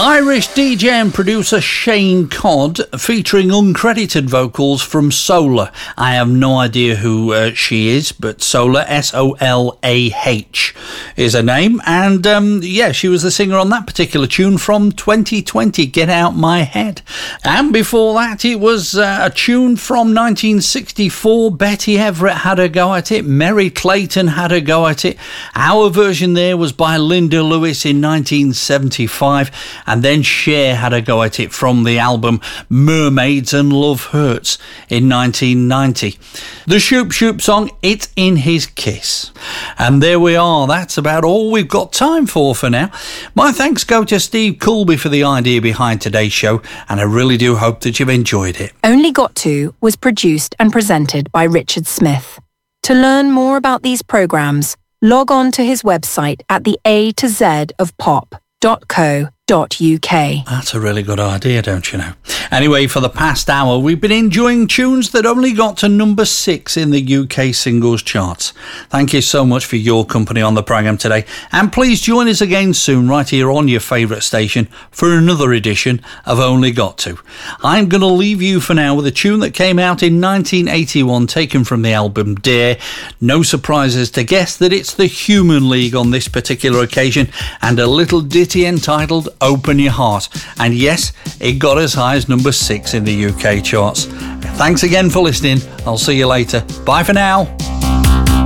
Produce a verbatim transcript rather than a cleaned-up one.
Irish D J and producer Shane Codd, featuring uncredited vocals from Solar. I have no idea who uh, she is, but Solar, S O L A H, is her name. And um, yeah, she was the singer on that particular tune from twenty twenty, Get Out My Head. And before that, it was uh, a tune from nineteen sixty-four. Betty Everett had a go at it. Mary Clayton had a go at it. Our version there was by Linda Lewis in nineteen seventy-five. And then Cher had a go at it from the album Mermaids and Love Hurts in nineteen ninety. The Shoop Shoop song, It's in His Kiss. And there we are. That's about all we've got time for for now. My thanks go to Steve Coolby for the idea behind today's show, and I really do hope that you've enjoyed it. Only Got To was produced and presented by Richard Smith. To learn more about these programmes, log on to his website at the A to Z of pop dot co dot uk. That's a really good idea, don't you know? Anyway, for the past hour, we've been enjoying tunes that only got to number six in the U K singles charts. Thank you so much for your company on the programme today, and please join us again soon right here on your favourite station for another edition of Only Got To. I'm going to leave you for now with a tune that came out in nineteen eighty-one, taken from the album Dare. No surprises to guess that it's the Human League on this particular occasion, and a little ditty entitled Open Your Heart. And yes, it got as high as number six in the U K charts. Thanks again for listening. I'll see you later. Bye for now.